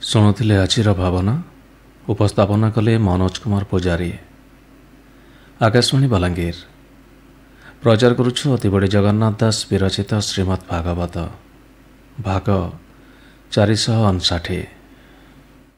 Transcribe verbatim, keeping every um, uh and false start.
ଶୁଣୁଥିଲେ ଆଜିର ଭାବନା ଉପସ୍ଥାପନା କଲେ ମନୋଜ କୁମାର ପୂଜାରୀ। ଆକାଶବାଣୀ ବଲାଙ୍ଗୀର ପ୍ରଚାର କରୁଛୁ ଅତିବଡ଼ି ଜଗନ୍ନାଥ ଦାସ ବିରଚିତ ଶ୍ରୀମଦ୍ ଭାଗବତ ଭାଗ ଚାରିଶହ ଅଣଷାଠି।